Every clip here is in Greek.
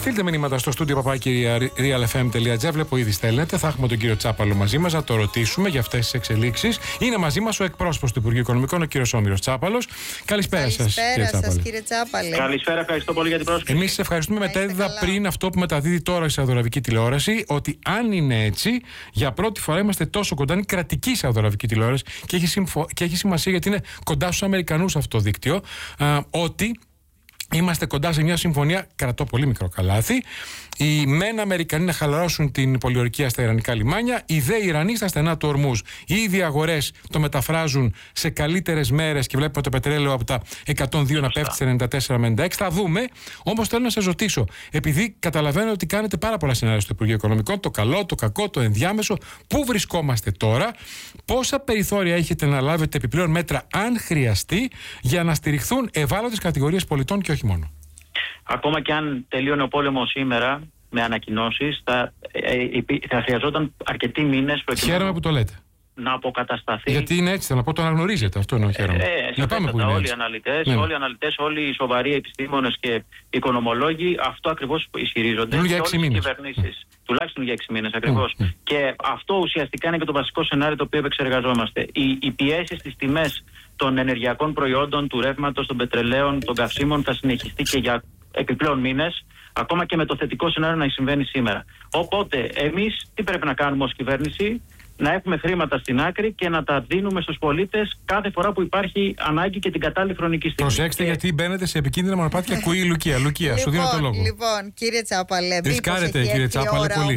Στείλτε μηνύματα στο στούντιο papaki.realfm.gr. Βλέπω ήδη στέλνετε. Θα έχουμε τον κύριο Τσάπαλο μαζί μας να το ρωτήσουμε για αυτές τις εξελίξεις. Είναι μαζί μας ο εκπρόσωπος του Υπουργείου Οικονομικών, ο κύριος Όμηρος Τσάπαλος. Καλησπέρα σας, κύριε Τσάπαλε. Καλησπέρα, ευχαριστώ πολύ για την πρόσκληση. Εμείς σας ευχαριστούμε. Μετέδιδα πριν αυτό που μεταδίδει τώρα η Σαουδαραβική τηλεόραση, ότι αν είναι έτσι, για πρώτη φορά είμαστε τόσο κοντά. Είναι κρατική Σαουδαραβική τηλεόραση και έχει σημασία γιατί είναι κοντά στους Αμερικανούς αυτό το δίκτυο. Ότι είμαστε κοντά σε μια συμφωνία, κρατώ πολύ μικρό καλάθι. Οι μεν Αμερικανοί να χαλαρώσουν την πολιορκία στα Ιρανικά λιμάνια, οι δε Ιρανοί στα στενά του Ορμούζ. Οι ίδιοι αγορές το μεταφράζουν σε καλύτερες μέρες και βλέπουμε το πετρέλαιο από τα 102 να πέφτει σε 94 με 96. Θα δούμε. Όμως θέλω να σας ρωτήσω, επειδή καταλαβαίνω ότι κάνετε πάρα πολλά σενάρια στο Υπουργείο Οικονομικών, το καλό, το κακό, το ενδιάμεσο, πού βρισκόμαστε τώρα, πόσα περιθώρια έχετε να λάβετε επιπλέον μέτρα, αν χρειαστεί, για να στηριχθούν ευάλωτες κατηγορίες πολιτών και όχι μόνο. Ακόμα και αν τελείωνε ο πόλεμος σήμερα με ανακοινώσεις, θα χρειαζόταν αρκετοί μήνες προκειμένου. Χαίρομαι που το λέτε. Να αποκατασταθεί. Γιατί είναι έτσι, θέλω να πω, το αναγνωρίζετε. Αυτό εννοώ, χαίρομαι. Να πάμε που είναι όλοι οι αναλυτές, όλοι οι σοβαροί επιστήμονες και οικονομολόγοι αυτό ακριβώς ισχυρίζονται. Για 6 μήνες. Τουλάχιστον για 6 μήνες ακριβώς. Και αυτό ουσιαστικά είναι και το βασικό σενάριο το οποίο επεξεργαζόμαστε. Οι πιέσεις στις τιμές των ενεργειακών προϊόντων, του ρεύματος, των πετρελαίων, των καυσίμων θα συνεχιστεί και για επιπλέον μήνες, ακόμα και με το θετικό σενάριο να συμβαίνει σήμερα. Οπότε, εμείς τι πρέπει να κάνουμε ως κυβέρνηση? Να έχουμε χρήματα στην άκρη και να τα δίνουμε στους πολίτες κάθε φορά που υπάρχει ανάγκη και την κατάλληλη χρονική στιγμή. Προσέξτε, γιατί μπαίνετε σε επικίνδυνα μονοπάτια. Ακούει η Λουκία. Λουκία, σου δίνω το λόγο. Λοιπόν, κύριε Τσάπαλε, ρισκάρετε, κύριε Τσάπαλε, πολύ.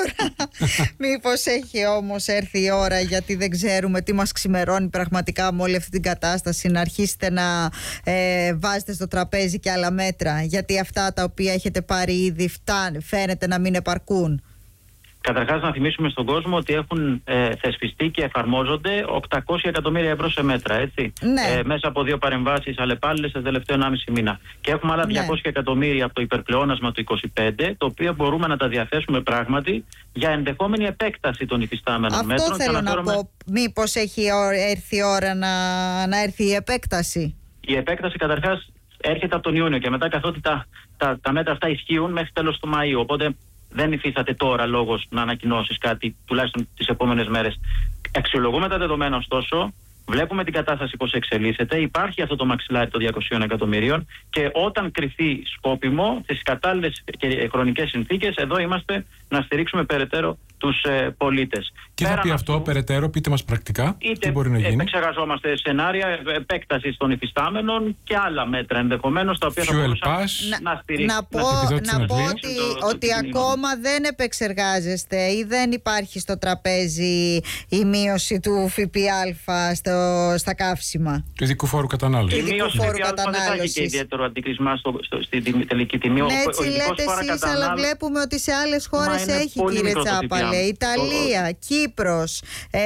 Μήπως έχει όμως έρθει η ώρα, γιατί δεν ξέρουμε τι μας ξημερώνει πραγματικά με όλη αυτή την κατάσταση, να αρχίσετε να βάζετε στο τραπέζι και άλλα μέτρα, γιατί αυτά τα οποία έχετε πάρει ήδη φαίνεται να μην επαρκούν. Καταρχάς, να θυμίσουμε στον κόσμο ότι έχουν θεσπιστεί και εφαρμόζονται 800 εκατομμύρια ευρώ σε μέτρα, έτσι. Ναι. Μέσα από 2 παρεμβάσεις αλλεπάλληλες στο τελευταίο 1,5 μήνα. Και έχουμε άλλα 200 εκατομμύρια από το υπερπλεόνασμα του 25, το οποίο μπορούμε να τα διαθέσουμε πράγματι για ενδεχόμενη επέκταση των υφιστάμενων μέτρων. Αυτό θέλω να πω. Μήπως έχει έρθει η ώρα να έρθει η επέκταση? Η επέκταση καταρχάς έρχεται από τον Ιούνιο και μετά, καθότι τα μέτρα αυτά ισχύουν μέχρι τέλος του Μαΐου. Οπότε δεν υφίσταται τώρα λόγος να ανακοινώσεις κάτι, τουλάχιστον τις επόμενες μέρες. Αξιολογούμε τα δεδομένα, ωστόσο, βλέπουμε την κατάσταση πώς εξελίσσεται. Υπάρχει αυτό το μαξιλάρι των 200 εκατομμυρίων και όταν κριθεί σκόπιμο, στις κατάλληλες και χρονικές συνθήκες, εδώ είμαστε να στηρίξουμε περαιτέρω τους πολίτες. Τι θα πει αυτό περαιτέρω, πείτε μας πρακτικά, τι μπορεί να γίνει? Επεξεργαζόμαστε σενάρια επέκτασης των υφιστάμενων και άλλα μέτρα ενδεχομένως, τα οποία θα μπορούσαν να στηρίξουν. Να πω ότι ακόμα δεν επεξεργάζεστε ή δεν υπάρχει στο τραπέζι η μείωση του ΦΠΑ στα καύσιμα. Του ειδικού φόρου κατανάλωσης. Η μείωση του ΦΠΑ δεν θα έχει και ιδιαίτερο αντικρισμά στην τελική τιμή. Έτσι λέτε εσείς, αλλά βλέπουμε ότι σε άλλες χώρες έχει, κύριε Τσάπαλε. Ιταλία, Κύπρος,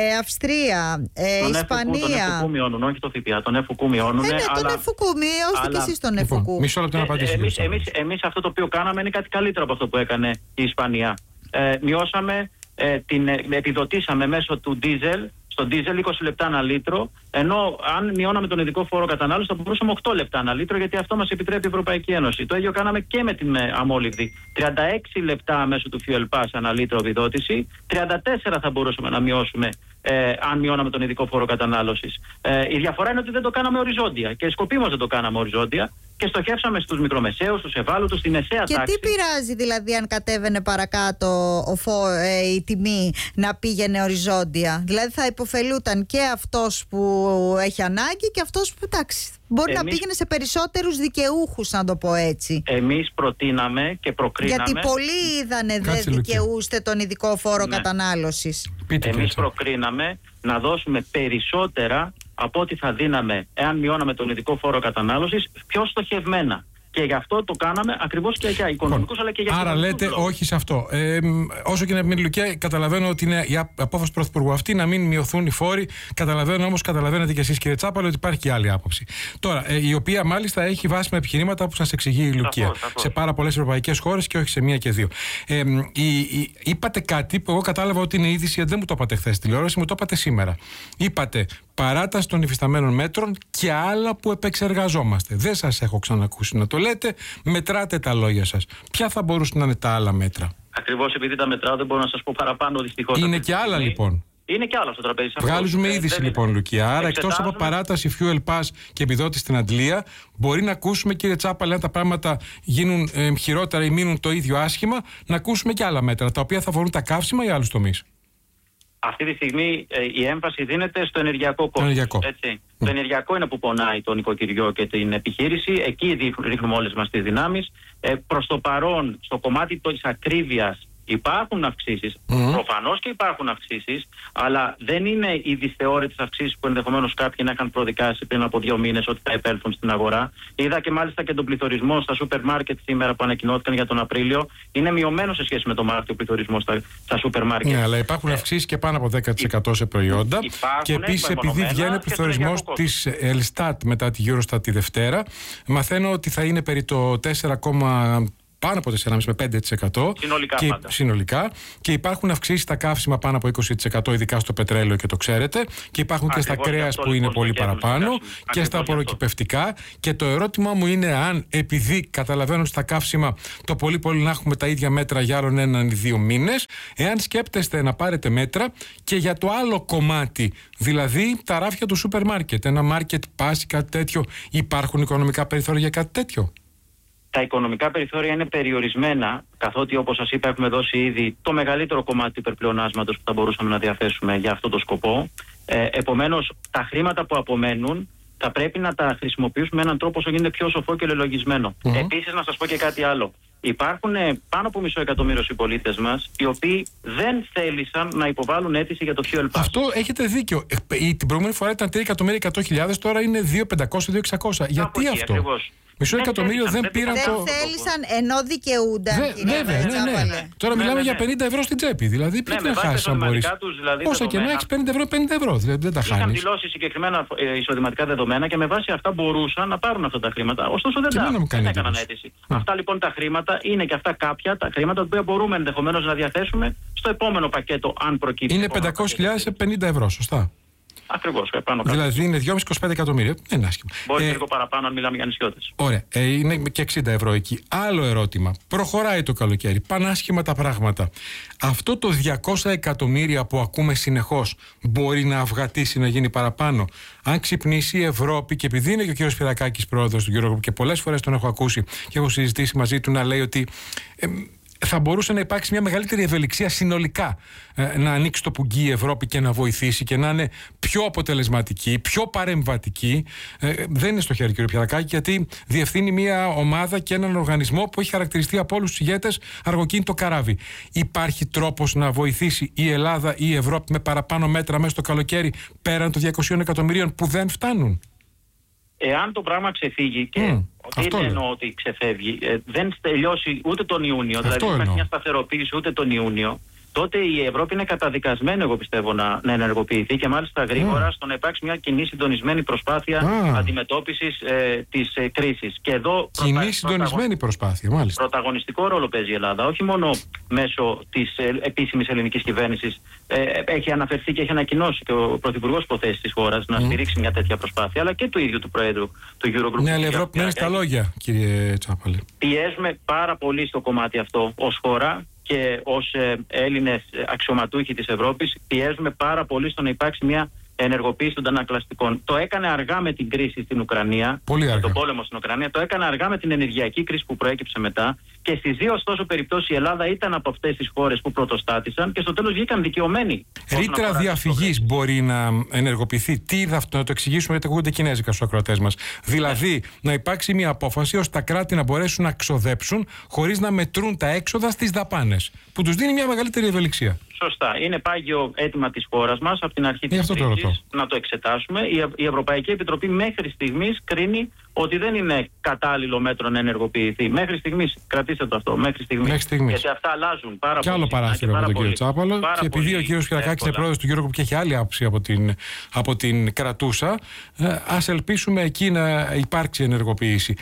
Αυστρία, Ισπανία. Τον εφουκού μειώνουν, όχι το ΦΠΑ. Τον εφουκού μειώνουν. Ναι, τον εφουκού, μειώστε και εσείς τον εφουκού. Μισό λεπτό να απαντήσω. Εμείς αυτό το οποίο κάναμε είναι κάτι καλύτερο από αυτό που έκανε η Ισπανία. Μειώσαμε, επιδοτήσαμε μέσω του ντίζελ, στο ντίζελ 20 λεπτά ανά λίτρο, ενώ αν μειώναμε τον ειδικό φόρο κατανάλωση θα μπορούσαμε 8 λεπτά ανά λίτρο, γιατί αυτό μας επιτρέπει η Ευρωπαϊκή Ένωση. Το ίδιο κάναμε και με την αμόλυβδη. 36 λεπτά μέσω του Fuel Pass ανά λίτρο επιδότηση, 34 θα μπορούσαμε να μειώσουμε αν μειώναμε τον ειδικό φόρο κατανάλωσης. Η διαφορά είναι ότι δεν το κάναμε οριζόντια και σκοπίμως δεν το κάναμε οριζόντια και στοχεύσαμε στους μικρομεσαίους, στους ευάλωτους, στη μεσαία τάξη. Και τι πειράζει δηλαδή αν κατέβαινε παρακάτω η τιμή να πήγαινε οριζόντια? Δηλαδή θα υποφελούταν και αυτός που έχει ανάγκη και αυτός που, εντάξει, μπορεί να πήγαινε σε περισσότερους δικαιούχους, να το πω έτσι. Εμείς προτείναμε και προκρίναμε. Γιατί πολλοί είδανε δεν δικαιούστε τον ειδικό φόρο κατανάλωσης. Εμείς προκρίναμε να δώσουμε περισσότερα από ό,τι θα δίναμε εάν μειώναμε τον ειδικό φόρο κατανάλωσης, πιο στοχευμένα. Και γι' αυτό το κάναμε ακριβώς και για οικονομικούς αλλά και για άρα λέτε λόγους. Όχι σε αυτό. Όσο και να μην Λουκιά, καταλαβαίνω ότι είναι η απόφαση του Πρωθυπουργού αυτή να μην μειωθούν οι φόροι. Καταλαβαίνω όμως, καταλαβαίνετε και εσείς, κύριε Τσάπαλο, ότι υπάρχει και άλλη άποψη. Τώρα, η οποία μάλιστα έχει βάσιμα επιχειρήματα που σας εξηγεί η Λουκία. Σε πάρα πολλές ευρωπαϊκές χώρες και όχι σε μία και δύο. Είπατε κάτι που εγώ κατάλαβα ότι είναι είδηση, γιατί δεν μου το είπατε χθες στη τηλεόραση, μου το είπατε σήμερα. Είπατε παράταση των υφισταμένων μέτρων και άλλα που επεξεργαζόμαστε. Δεν σας έχω ξανακούσει να το λέτε. Μετράτε τα λόγια σας. Ποια θα μπορούσαν να είναι τα άλλα μέτρα? Ακριβώς επειδή τα μετράω, δεν μπορώ να σας πω παραπάνω, δυστυχώς. Είναι και άλλα λοιπόν. Είναι και άλλα στο τραπέζι. Βγάζουμε είδηση λοιπόν, Λουκία. Άρα, εκτός από παράταση fuel pass και επιδότηση στην Αντλία, μπορεί να ακούσουμε, κύριε Τσάπαλη, αν τα πράγματα γίνουν χειρότερα ή μείνουν το ίδιο άσχημα, να ακούσουμε και άλλα μέτρα, τα οποία θα αφορούν τα καύσιμα ή άλλους τομείς. Αυτή τη στιγμή η έμφαση δίνεται στο ενεργειακό κόστος. Το ενεργειακό είναι που πονάει το νοικοκυριό και την επιχείρηση. Εκεί ρίχνουμε όλες μας τις δυνάμεις. Προς το παρόν, στο κομμάτι της ακρίβειας, υπάρχουν αυξήσεις. Προφανώς και υπάρχουν αυξήσεις, αλλά δεν είναι οι δυσθεώρητες αυξήσεις που ενδεχομένως κάποιοι να είχαν προδικάσει πριν από 2 μήνες ότι θα επέλθουν στην αγορά. Είδα και μάλιστα και τον πληθωρισμό στα σούπερ μάρκετ σήμερα που ανακοινώθηκαν για τον Απρίλιο. Είναι μειωμένο σε σχέση με τον Μάρτιο πληθωρισμό στα σούπερ μάρκετ. Ναι, αλλά υπάρχουν αυξήσεις και πάνω από 10% σε προϊόντα. Και επίσης, επειδή βγαίνει ο πληθωρισμός της Ελστάτ μετά τη Eurostat τη Δευτέρα, μαθαίνω ότι θα είναι περί το 4, πάνω από 4,5 με 5%. Συνολικά. Και υπάρχουν αυξήσεις στα καύσιμα πάνω από 20%, ειδικά στο πετρέλαιο και το ξέρετε. Και υπάρχουν και στα κρέας που είναι πολύ παραπάνω και στα απορροκυπευτικά. Και το ερώτημά μου είναι αν, επειδή καταλαβαίνω στα καύσιμα το πολύ να έχουμε τα ίδια μέτρα για άλλον 1 ή 2 μήνες, εάν σκέπτεστε να πάρετε μέτρα και για το άλλο κομμάτι, δηλαδή τα ράφια του σούπερ μάρκετ, ένα market pass ή κάτι τέτοιο, υπάρχουν οικονομικά περιθώρια για κάτι τέτοιο? Τα οικονομικά περιθώρια είναι περιορισμένα, καθότι όπως σας είπα έχουμε δώσει ήδη το μεγαλύτερο κομμάτι του υπερπλεονάσματος που θα μπορούσαμε να διαθέσουμε για αυτό το σκοπό. Επομένως, τα χρήματα που απομένουν θα πρέπει να τα χρησιμοποιήσουμε με έναν τρόπο όσο γίνεται πιο σοφό και λελογισμένο. Επίσης, να σας πω και κάτι άλλο. Υπάρχουν πάνω από 500.000 συμπολίτες μας οι οποίοι δεν θέλησαν να υποβάλουν αίτηση για το fuel pass. Αυτό έχετε δίκιο. Την προηγούμενη φορά ήταν 3.100.000, τώρα είναι 2.500-2.600. Γιατί αυτό? Ακριβώς. 500.000 δεν πήραν το. Δεν θέλησαν ενώ δικαιούνταν. Βέβαια, ναι. Τώρα μιλάμε για 50 ευρώ στην τσέπη. Δηλαδή, πρέπει να χάσει αν μπορεί. Όσα και να έχει 50 ευρώ, δηλαδή δεν τα χάνει. Είχαν δηλώσει συγκεκριμένα εισοδηματικά δεδομένα και με βάση αυτά μπορούσαν να πάρουν αυτά τα χρήματα. Ωστόσο δεν έκαναν αίτηση. Αυτά λοιπόν τα χρήματα είναι και αυτά κάποια τα χρήματα που μπορούμε ενδεχομένως να διαθέσουμε στο επόμενο πακέτο, αν προκύψει. Είναι 500.000 σε 50 ευρώ, σωστά. Ακριβώς, πάνω κάτω. Δηλαδή είναι 2,5-25 εκατομμύρια. Δεν είναι άσχημα. Μπορεί λίγο παραπάνω αν μιλάμε για νησιώτες. Ωραία. Είναι και 60 ευρώ εκεί. Άλλο ερώτημα. Προχωράει το καλοκαίρι. Πάνε άσχημα τα πράγματα. Αυτό το 200 εκατομμύρια που ακούμε συνεχώς μπορεί να αυγατήσει, να γίνει παραπάνω? Αν ξυπνήσει η Ευρώπη, και επειδή είναι και ο κύριος Σπυρακάκης πρόεδρος του Eurogroup και πολλές φορές τον έχω ακούσει και έχω συζητήσει μαζί του να λέει ότι θα μπορούσε να υπάρξει μια μεγαλύτερη ευελιξία συνολικά, να ανοίξει το πουγγί η Ευρώπη και να βοηθήσει και να είναι πιο αποτελεσματική, πιο παρεμβατική. Δεν είναι στο χέρι, κύριε Πιαδακάκη, γιατί διευθύνει μια ομάδα και έναν οργανισμό που έχει χαρακτηριστεί από όλους τους ηγέτες αργοκίνητο καράβι. Υπάρχει τρόπος να βοηθήσει η Ελλάδα ή η Ευρώπη με παραπάνω μέτρα μέσα στο καλοκαίρι, πέραν των 200 εκατομμυρίων που δεν φτάνουν? Εάν το πράγμα ξεφύγει, και δεν εννοώ ότι ξεφεύγει, δεν τελειώσει ούτε τον Ιούνιο, δηλαδή υπάρχει μια σταθεροποίηση ούτε τον Ιούνιο, τότε η Ευρώπη είναι καταδικασμένη, εγώ πιστεύω, να ενεργοποιηθεί και μάλιστα γρήγορα στο να υπάρξει μια κοινή συντονισμένη προσπάθεια αντιμετώπισης της κρίσης. Και εδώ κοινή συντονισμένη προσπάθεια, μάλιστα. Πρωταγωνιστικό ρόλο παίζει η Ελλάδα, όχι μόνο μέσω της επίσημης ελληνικής κυβέρνησης. Έχει αναφερθεί και έχει ανακοινώσει και ο Πρωθυπουργός Υποθέσεις της χώρας να στηρίξει μια τέτοια προσπάθεια, αλλά και του ίδιου του Προέδρου του Eurogroup. Ναι, αλλά η Ευρώπη μένει στα λόγια, κύριε Τσάπαλη. Πιέζουμε πάρα πολύ στο κομμάτι αυτό ως χώρα. Και ως Έλληνες αξιωματούχοι της Ευρώπης πιέζουμε πάρα πολύ στο να υπάρξει μια ενεργοποίηση των αντανακλαστικών. Το έκανε αργά με την κρίση στην Ουκρανία, με τον πόλεμο στην Ουκρανία, το έκανε αργά με την ενεργειακή κρίση που προέκυψε μετά, και στις δύο ωστόσο περιπτώσεις η Ελλάδα ήταν από αυτές τις χώρες που πρωτοστάτησαν και στο τέλος βγήκαν δικαιωμένοι. Ρήτρα διαφυγής μπορεί να ενεργοποιηθεί. Τι είδα αυτό, να το εξηγήσουμε, γιατί ακούγονται κινέζικα στους ακροατές μας. Δηλαδή, να υπάρξει μια απόφαση ώστε τα κράτη να μπορέσουν να ξοδέψουν χωρίς να μετρούν τα έξοδα στις δαπάνες, που τους δίνει μια μεγαλύτερη ευελιξία. Σωστά. Είναι πάγιο αίτημα της χώρας μας από την αρχή της κρίσης να το εξετάσουμε. Η Ευρωπαϊκή Επιτροπή μέχρι στιγμής κρίνει ότι δεν είναι κατάλληλο μέτρο να ενεργοποιηθεί. Μέχρι στιγμής, κρατήστε το αυτό, μέχρι στιγμής. Γιατί αυτά αλλάζουν πάρα πολύ. Και άλλο παράθυρο από τον κύριο Τσάπαλο. Και επειδή ο κύριος Kyriakakis είναι πρόεδρος του Eurogroup και έχει άλλη άποψη από την κρατούσα, ας ελπίσουμε εκεί να υπάρξει ενεργοποίηση.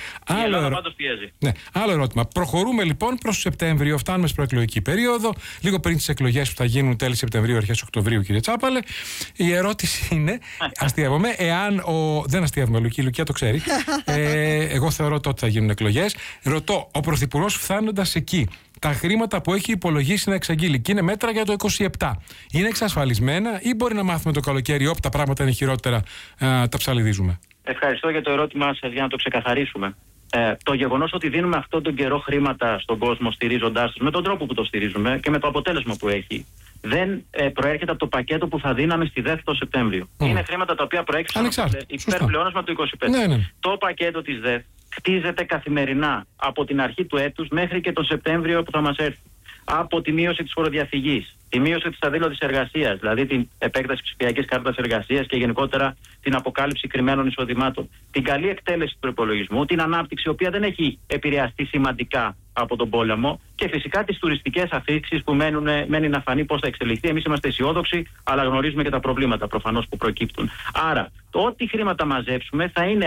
Άλλο ερώτημα. Προχωρούμε λοιπόν προς Σεπτέμβριο, φτάνουμε στην προεκλογική περίοδο, λίγο πριν τις εκλογές που θα γίνουν τέλη Σεπτεμβρίου, αρχές Οκτωβρίου, κύριε Τσάπαλε. Η ερώτηση είναι, αστείευομαι, εάν δεν αστείευομαι, η Λουκία το ξέρει. Εγώ θεωρώ τότε θα γίνουν εκλογές. Ρωτώ, ο Πρωθυπουργός φτάνοντας εκεί, τα χρήματα που έχει υπολογίσει να εξαγγείλει, και είναι μέτρα για το 27, είναι εξασφαλισμένα ή μπορεί να μάθουμε το καλοκαίρι, όπου τα πράγματα είναι χειρότερα, τα ψαλιδίζουμε? Ευχαριστώ για το ερώτημά σας, για να το ξεκαθαρίσουμε. Το γεγονός ότι δίνουμε αυτόν τον καιρό χρήματα στον κόσμο, στηρίζοντάς τους με τον τρόπο που το στηρίζουμε και με το αποτέλεσμα που έχει, δεν προέρχεται από το πακέτο που θα δίναμε στη ΔΕΘ το Σεπτέμβριο. Είναι χρήματα τα οποία προέκυψαν από υπερπλεόνασμα του 25. Ναι. Το πακέτο της ΔΕΘ χτίζεται καθημερινά από την αρχή του έτους μέχρι και τον Σεπτέμβριο που θα μας έρθει. Από τη μείωση της φοροδιαφυγής, τη μείωση της αδήλωτης εργασίας, δηλαδή την επέκταση ψηφιακής κάρτας εργασίας και γενικότερα την αποκάλυψη κρυμμένων εισοδημάτων, την καλή εκτέλεση του προϋπολογισμού, την ανάπτυξη, η οποία δεν έχει επηρεαστεί σημαντικά από τον πόλεμο, και φυσικά τις τουριστικές αφήξεις που μένει να φανεί πώς θα εξελιχθεί. Εμείς είμαστε αισιόδοξοι, αλλά γνωρίζουμε και τα προβλήματα προφανώς που προκύπτουν. Άρα, ό,τι χρήματα μαζέψουμε θα είναι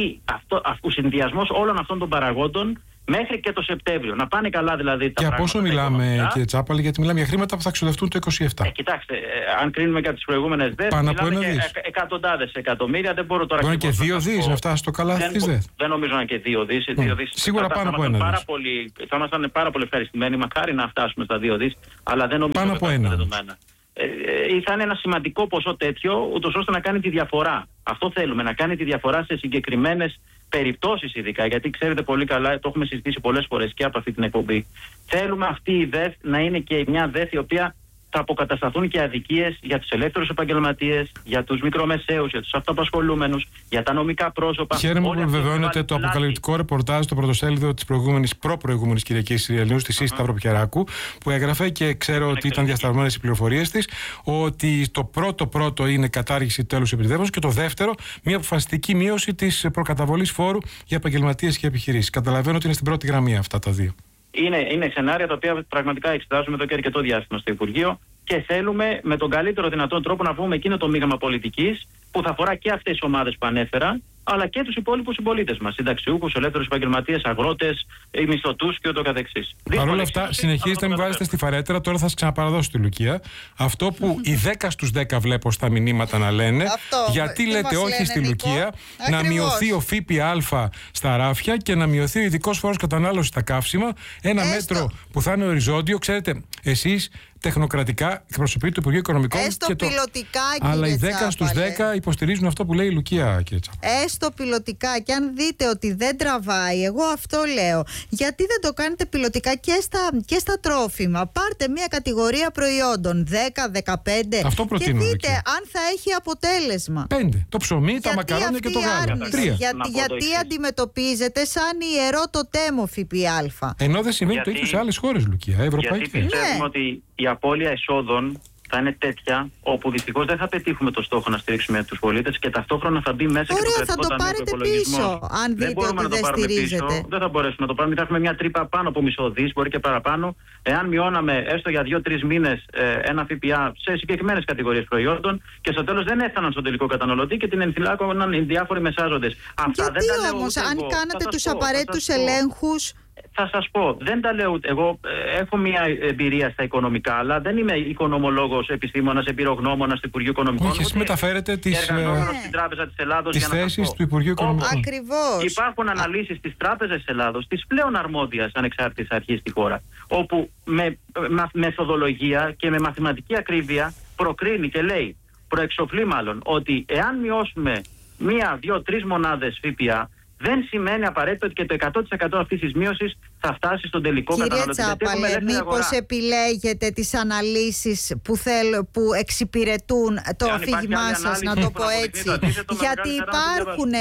ο συνδυασμός όλων αυτών των παραγόντων μέχρι και το Σεπτέμβριο. Να πάνε καλά δηλαδή τα πράγματα. Και από όσο μιλάμε, κύριε Τσάπαλε, γιατί μιλάμε για χρήματα που θα ξοδευτούν το 27. Κοιτάξτε, αν κρίνουμε και τις προηγούμενες ΔΕΘ, μιλάμε για εκατοντάδες εκατομμύρια. Δεν μπορώ τώρα. Μπορεί και 2 δις να φτάσει στο καλάθι της ΔΕΘ. Δεν νομίζω να είναι και 2 δις. Σίγουρα πάνω από 1 δις. Θα ήμασταν πάρα πολύ ευχαριστημένοι, μακάρι να φτάσουμε στα 2 δις, αλλά δεν νομίζω πάνω από 1. Δεδομένα. Θα είναι ένα σημαντικό ποσό τέτοιο, ούτως ώστε να κάνει τη διαφορά. Αυτό θέλουμε, να κάνει τη διαφορά σε συγκεκριμένες περιπτώσεις ειδικά, γιατί ξέρετε πολύ καλά, το έχουμε συζητήσει πολλές φορές και από αυτή την εκπομπή. Θέλουμε αυτή η ΔΕΘ να είναι και μια ΔΕΘ η οποία θα αποκατασταθούν και αδικίες για τους ελεύθερους επαγγελματίες, για τους μικρομεσαίους, για τους αυτοαπασχολούμενους, για τα νομικά πρόσωπα. Χαίρομαι που βεβαιώνεται το αποκαλυπτικό ρεπορτάζ στο πρωτοσέλιδο της προπροηγούμενης Κυριακής Ελληνούς, της Σταύρο Πικεράκου, που έγραφε, και ξέρω ότι ήταν διασταυρωμένες οι πληροφορίες της, ότι το πρώτο είναι κατάργηση τέλους επιδεύσεως και το δεύτερο, μια αποφασιστική μείωση της προκαταβολής φόρου για επαγγελματίες και επιχειρήσεις. Καταλαβαίνω ότι είναι στην πρώτη γραμμή αυτά τα δύο. Είναι σενάρια τα οποία πραγματικά εξετάζουμε εδώ και αρκετό διάστημα στο Υπουργείο, και θέλουμε με τον καλύτερο δυνατόν τρόπο να βγούμε εκείνο το μείγμα πολιτικής που θα αφορά και αυτές τις ομάδες που ανέφερα, αλλά και τους υπόλοιπους συμπολίτες μας, συνταξιούχους, ελεύθερους επαγγελματίες, αγρότες, μισθωτούς και ούτω καθεξής. Παρ' όλα αυτά, συνεχίζετε να μην βάζετε στη φαρέτρα. Τώρα θα σας ξαναπαραδώσω τη Λουκία. Αυτό που οι 10 στους 10 βλέπω στα μηνύματα να λένε, γιατί λέτε όχι στη Λουκία, να μειωθεί ο ΦΠΑ στα ράφια και να μειωθεί ο ειδικός φόρος κατανάλωσης στα καύσιμα. Ένα μέτρο που θα είναι οριζόντιο. Ξέρετε, εσείς τεχνοκρατικά εκπροσωπείτε το Υπουργείο Οικονομικών. Και πιλωτικά, αλλά οι 10 στους 10 υποστηρίζουν αυτό που λέει η Λουκία, κύριε Τσάπαλε. Έστω πιλωτικά, και αν δείτε ότι δεν τραβάει, εγώ αυτό λέω. Γιατί δεν το κάνετε πιλωτικά και στα τρόφιμα? Πάρτε μια κατηγορία προϊόντων, 10, 15, αυτό και δείτε αν θα έχει αποτέλεσμα. 5. Το ψωμί, τα μακαρόνια και το γάλα. 3. Γιατί αντιμετωπίζετε σαν ιερό το τέμο ΦΠΑ? Ενώ δεν συμβαίνει το ίδιο σε άλλες χώρες, Λουκία, ευρωπαϊκές. Γιατί πιστεύουμε ότι η απώλεια εσόδων θα είναι τέτοια, όπου δυστυχώς δεν θα πετύχουμε το στόχο να στηρίξουμε τους πολίτες, και ταυτόχνα θα μπει μέσα και το κρατικό ταμείο του υπολογισμού. Αν δείτε ότι δεν στηρίζετε. Πίσω, δεν θα μπορέσουμε να το πάρουμε. Θα έχουμε μια τρύπα πάνω από μισό δις, μπορεί και παραπάνω, εάν μειώναμε έστω για 2-3 μήνες ένα ΦΠΑ σε συγκεκριμένες κατηγορίες προϊόντων, και στο τέλος δεν έφταναν στον τελικό καταναλωτή και την ενθυλάκωναν οι διάφοροι μεσάζοντες. Γιατί όμως, αν κάνατε τους απαραίτητους ελέγχους? Θα σας πω, δεν τα λέω. Εγώ έχω μια εμπειρία στα οικονομικά, αλλά δεν είμαι οικονομολόγος, επιστήμονας, εμπειρογνώμονας του Υπουργείου Οικονομικών. Όχι, εσείς μεταφέρετε τις Τράπεζα της Ελλάδος, τις θέσεις του Υπουργείου Οικονομικών. Ακριβώς. Υπάρχουν αναλύσεις της Τράπεζας της Ελλάδος, της πλέον αρμόδιας ανεξάρτητης αρχής στη χώρα, όπου με μεθοδολογία και με μαθηματική ακρίβεια προκρίνει και λέει, προεξοφλεί μάλλον, ότι εάν μειώσουμε 1, 2, 3 μονάδες ΦΠΑ, δεν σημαίνει απαραίτητο ότι και το 100% αυτής της μείωσης θα φτάσει στον τελικό καταναλωτή. Κύριε Τσάπαλε, μήπως επιλέγετε τις αναλύσεις που εξυπηρετούν το αφήγημά σας, να το πω έτσι? Γιατί υπάρχουν.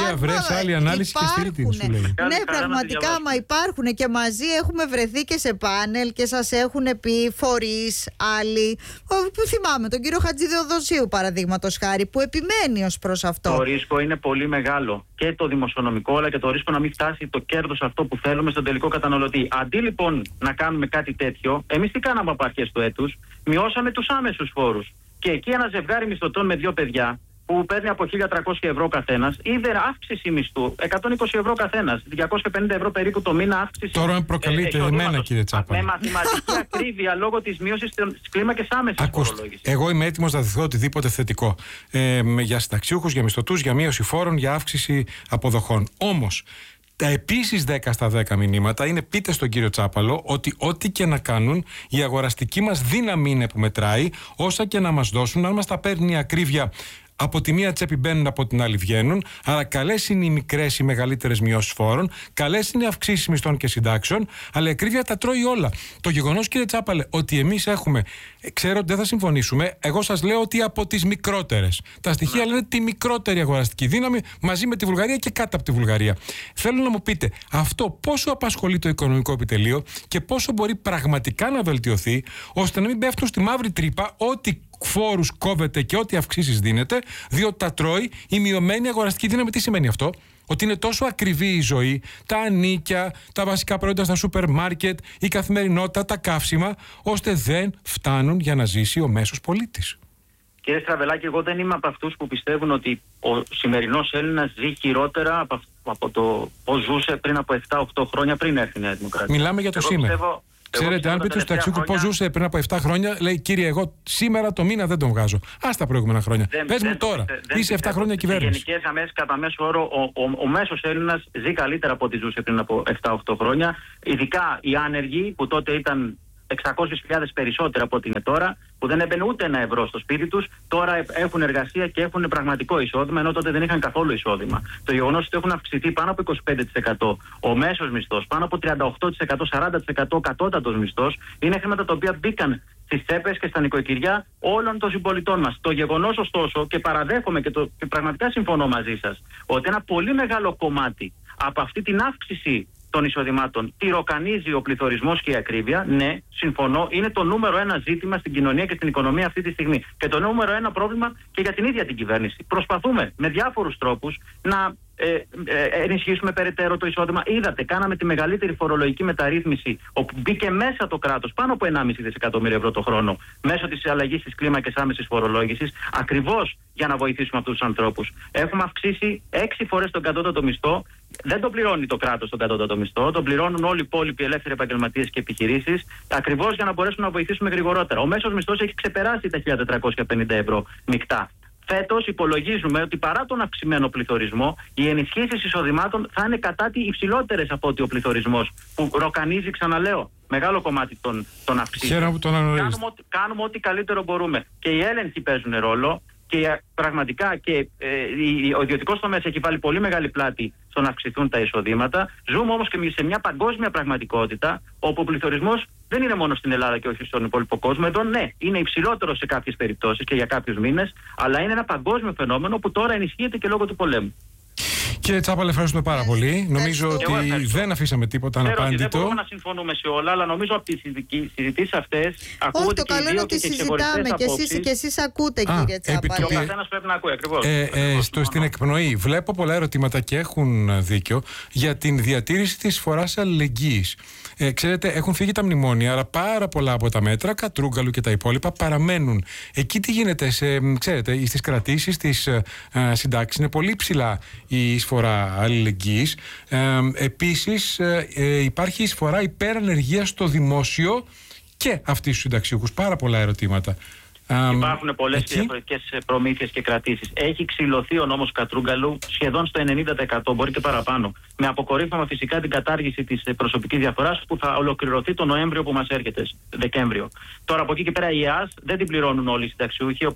Άλλη ανάλυση και στηρίτην, σου λέει. Ναι, πραγματικά, μα υπάρχουν και μαζί έχουμε βρεθεί και σε πάνελ και σας έχουν πει φορείς άλλοι. Που θυμάμαι τον κύριο Χατζηδεοδοσίου, παραδείγματος χάρη, που επιμένει ως προς αυτό. Το ρίσκο είναι πολύ μεγάλο. Και το δημοσιονομικό, αλλά και το ρίσκο να μην φτάσει το κέρδος αυτό που θέλουμε στον τελικό καταναλωτή. Αντί λοιπόν να κάνουμε κάτι τέτοιο, εμείς τι κάναμε από αρχές του έτους? Μειώσαμε τους άμεσους φόρους. Και εκεί ένα ζευγάρι μισθωτών με 2 παιδιά, που παίρνει από 1.300 ευρώ καθένας, είδε αύξηση μισθού 120 ευρώ καθένας, 250 ευρώ περίπου το μήνα αύξηση. Τώρα με προκαλείτε εμένα, κύριε Τσάπαλε. Με μαθηματική ακρίβεια λόγω της μείωσης της κλίμακας άμεσης φορολόγησης. Εγώ είμαι έτοιμος να δεχθώ οτιδήποτε θετικό για συνταξιούχους, για μισθωτούς, για μείωση φόρων, για αύξηση αποδοχών. Όμως, τα επίσης 10 στα 10 μηνύματα είναι: πείτε στον κύριο Τσάπαλο ότι ό,τι και να κάνουν, η αγοραστική μας δύναμη είναι που μετράει, όσα και να μας δώσουν, αν μας τα παίρνει η ακρίβεια. Από τη μία τσέπη μπαίνουν, από την άλλη βγαίνουν. Άρα, καλές είναι οι μικρές ή μεγαλύτερες μειώσεις φόρων, καλές είναι οι αυξήσεις μισθών και συντάξεων, αλλά η ακρίβεια τα τρώει όλα. Το γεγονός, κύριε Τσάπαλε, ότι εμείς έχουμε. Ξέρω ότι δεν θα συμφωνήσουμε. Εγώ σας λέω ότι από τις μικρότερες. Τα στοιχεία λένε τη μικρότερη αγοραστική δύναμη μαζί με τη Βουλγαρία και κάτω από τη Βουλγαρία. Θέλω να μου πείτε, αυτό πόσο απασχολεί το οικονομικό επιτελείο και πόσο μπορεί πραγματικά να βελτιωθεί, ώστε να μην πέφτουν στη μαύρη τρύπα ό,τι φόρους κόβεται και ό,τι αυξήσεις δίνεται, διότι τα τρώει η μειωμένη αγοραστική δύναμη. Τι σημαίνει αυτό? Ότι είναι τόσο ακριβή η ζωή, τα ανίκια, τα βασικά προϊόντα στα σούπερ μάρκετ, η καθημερινότητα, τα καύσιμα, ώστε δεν φτάνουν για να ζήσει ο μέσος πολίτης. Κύριε Στραβελάκη, εγώ δεν είμαι από αυτούς που πιστεύουν ότι ο σημερινός Έλληνας ζει χειρότερα από το πώς ζούσε πριν από 7-8 χρόνια πριν έρθει η Νέα Δημοκρατία. Μιλάμε για το σήμερα. Ξέρετε, αν πείτε στο ταξιούχο πώς ζούσε πριν από 7 χρόνια, λέει: κύριε, εγώ σήμερα το μήνα δεν τον βγάζω. Ας τα προηγούμενα χρόνια. Πες μου τώρα, είσαι 7 χρόνια κυβέρνηση. Σε γενικές γραμμές, κατά μέσο όρο, ο μέσος Έλληνας ζει καλύτερα από ό,τι ζούσε πριν από 7-8 χρόνια. Ειδικά οι άνεργοι, που τότε ήταν 600.000 περισσότερα από ό,τι είναι τώρα, που δεν έμπαινε ούτε ένα ευρώ στο σπίτι τους, τώρα έχουν εργασία και έχουν πραγματικό εισόδημα, ενώ τότε δεν είχαν καθόλου εισόδημα. Το γεγονός ότι έχουν αυξηθεί πάνω από 25% ο μέσος μισθός, πάνω από 38%, 40% ο κατώτατος μισθός, είναι χρήματα τα οποία μπήκαν στις τσέπες και στα νοικοκυριά όλων των συμπολιτών μας. Το γεγονός, ωστόσο, και παραδέχομαι και πραγματικά συμφωνώ μαζί σας, ότι ένα πολύ μεγάλο κομμάτι από αυτή την αύξηση των εισοδημάτων τυροκανίζει ο πληθωρισμός και η ακρίβεια. Ναι, συμφωνώ, είναι το νούμερο 1 ζήτημα στην κοινωνία και στην οικονομία αυτή τη στιγμή. Και το νούμερο 1 πρόβλημα και για την ίδια την κυβέρνηση. Προσπαθούμε με διάφορους τρόπους να ενισχύσουμε περαιτέρω το εισόδημα. Είδατε, κάναμε τη μεγαλύτερη φορολογική μεταρρύθμιση, όπου μπήκε μέσα το κράτος πάνω από 1,5 δισεκατομμύριο ευρώ το χρόνο, μέσω της αλλαγής της κλίμακας άμεσης φορολόγησης, ακριβώς για να βοηθήσουμε αυτούς τους ανθρώπους. Έχουμε αυξήσει 6 φορές τον κατώτατο μισθό. Δεν το πληρώνει το κράτος τον κατώτατο μισθό, τον πληρώνουν όλοι οι υπόλοιποι ελεύθεροι επαγγελματίες και επιχειρήσεις, ακριβώς για να μπορέσουμε να βοηθήσουμε γρηγορότερα. Ο μέσος μισθός έχει ξεπεράσει τα 1.450 ευρώ μεικτά. Φέτος υπολογίζουμε ότι παρά τον αυξημένο πληθωρισμό, οι ενισχύσεις εισοδημάτων θα είναι κατά τη υψηλότερες από ότι ο πληθωρισμός, που ροκανίζει, ξαναλέω, μεγάλο κομμάτι των αυξήσεων. Κάνουμε ό,τι καλύτερο μπορούμε. Και οι έλεγχοι παίζουν ρόλο. Και πραγματικά και ο ιδιωτικός τομέας έχει βάλει πολύ μεγάλη πλάτη στο να αυξηθούν τα εισοδήματα. Ζούμε όμως και σε μια παγκόσμια πραγματικότητα, όπου ο πληθωρισμός δεν είναι μόνο στην Ελλάδα και όχι στον υπόλοιπο κόσμο. Εδώ ναι, είναι υψηλότερο σε κάποιες περιπτώσεις και για κάποιους μήνες, αλλά είναι ένα παγκόσμιο φαινόμενο που τώρα ενισχύεται και λόγω του πολέμου. Κύριε Τσάπαλε, ευχαριστούμε πάρα πολύ. Νομίζω ότι δεν αφήσαμε τίποτα αναπάντητο. Δεν μπορούμε να συμφωνούμε σε όλα, αλλά νομίζω από τις συζητήσεις αυτές ακούγονται και οι δύο και συζητάμε και εσείς ακούτε, κύριε Τσάπαλε. Και ο καθένας πρέπει να ακούει, ακριβώς. Στην εκπνοή βλέπω πολλά ερωτήματα και έχουν δίκιο για την διατήρηση της φοράς αλληλεγγύης. Ξέρετε, έχουν φύγει τα μνημόνια, αλλά πάρα πολλά από τα μέτρα, Κατρούγκαλου και τα υπόλοιπα, παραμένουν. Εκεί τι γίνεται, ξέρετε, στις κρατήσεις, στις συντάξεις, είναι πολύ ψηλά η εισφορά αλληλεγγύης. Επίσης, υπάρχει εισφορά υπερανεργίας στο δημόσιο και αυτοί στους συνταξιούχους. Πάρα πολλά ερωτήματα. Υπάρχουν πολλές διαφορετικές προμήθειες και κρατήσεις. Έχει ξυλωθεί ο νόμος Κατρούγκαλου σχεδόν στο 90%, μπορεί και παραπάνω. Με αποκορύφωμα φυσικά την κατάργηση της προσωπικής διαφοράς, που θα ολοκληρωθεί το Νοέμβριο που μας έρχεται, Δεκέμβριο. Τώρα από εκεί και πέρα η ΕΑΣ δεν την πληρώνουν όλοι οι συνταξιούχοι, όπως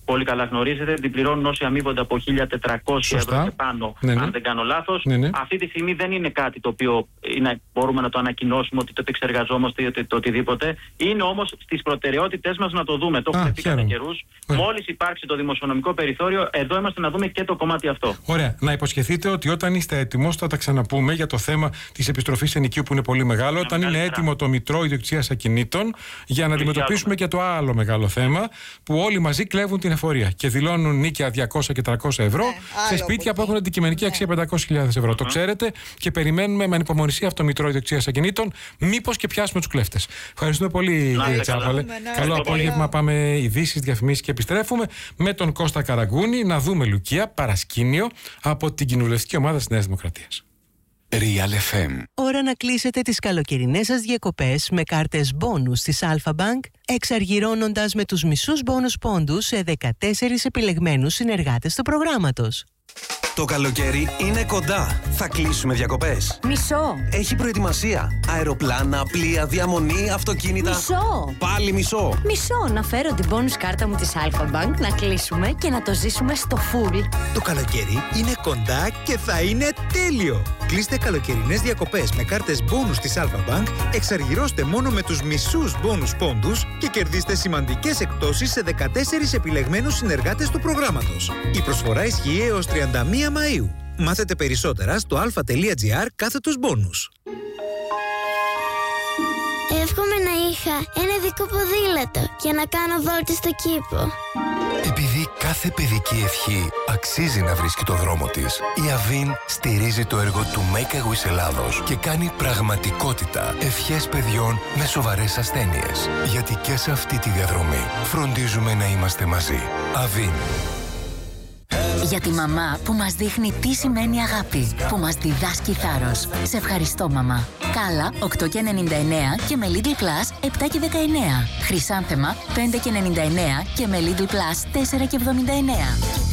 πολύ καλά γνωρίζετε, την πληρώνουν όσοι αμείβονται από 1.400 ευρώ και πάνω, αν δεν κάνω λάθος. Αυτή τη στιγμή δεν είναι κάτι το οποίο μπορούμε να το ανακοινώσουμε ότι το επεξεργαζόμαστε ή το οτιδήποτε. Είναι όμως στις προτεραιότητες μας να το δούμε. Το έχουμε πει κατά καιρούς. Μόλις υπάρξει το δημοσιονομικό περιθώριο, εδώ είμαστε να δούμε και το κομμάτι αυτό. Ωραία. Να υποσχεθείτε ότι όταν είστε έτοιμος θα τα ξαναπούμε για το θέμα της επιστροφής ενοικίου που είναι πολύ μεγάλο. Όταν είναι έτοιμο το Μητρό Ιδιοκτησίας Ακινήτων, για να αντιμετωπίσουμε και το άλλο μεγάλο θέμα που όλοι μαζί κλέβουν την εφορία και δηλώνουν νίκια 200 και 300 ευρώ σε σπίτια που έχουν αντικειμενική αξία 500.000 ευρώ. Το ξέρετε και περιμένουμε με ανυπομονησία αυτό το Μητρό Ιδιοκτησίας Ακινήτων. Μήπως και πιάσουμε τους κλέφτες. Ευχαριστούμε πολύ, κύριε Τσάπαλε. Καλό απόγευμα. Πάμε ειδήσεις, διαφημίσεις και επιστρέφουμε με τον Κώστα Καραγκούνη να δούμε, Λουκία, παρασκήνιο από την κοινοβουλευτική ομάδα της Νέας Δημοκρατίας. Real FM. Ώρα να κλείσετε τις καλοκαιρινές σας διακοπές με κάρτες μπόνους της Alpha Bank, εξαργυρώνοντας με τους μισούς μπόνους πόντους σε 14 επιλεγμένους συνεργάτες του προγράμματος. Το καλοκαίρι είναι κοντά. Θα κλείσουμε διακοπές. Μισό. Έχει προετοιμασία. Αεροπλάνα, πλοία, διαμονή, αυτοκίνητα. Μισό. Πάλι μισό. Μισό. Να φέρω την bonus κάρτα μου της Alpha Bank, να κλείσουμε και να το ζήσουμε στο full. Το καλοκαίρι είναι κοντά και θα είναι τέλειο. Κλείστε καλοκαιρινές διακοπές με κάρτες bonus της Alpha Bank, εξαργυρώστε μόνο με τους μισούς bonus πόντους και κερδίστε σημαντικές εκπτώσεις σε 14 επιλεγμένους συνεργάτες του προγράμματος. Η προσφορά ισχύει έως 31 Μαΐου. Μάθετε περισσότερα στο alpha.gr/bonus. Εύχομαι να είχα ένα δικό ποδήλατο για να κάνω βόλτες στο κήπο. Επειδή κάθε παιδική ευχή αξίζει να βρίσκει το δρόμο της, η Avin στηρίζει το έργο του Make a Wish Ελλάδος και κάνει πραγματικότητα ευχές παιδιών με σοβαρές ασθένειες. Γιατί και σε αυτή τη διαδρομή φροντίζουμε να είμαστε μαζί. Avin. Για τη μαμά που μας δείχνει τι σημαίνει αγάπη, που μας διδάσκει θάρρος. Σε ευχαριστώ, μαμά. Κάλα 8,99 και με Lidl Plus 7,19. Χρυσάνθεμα 5,99 και με Lidl Plus 4,79.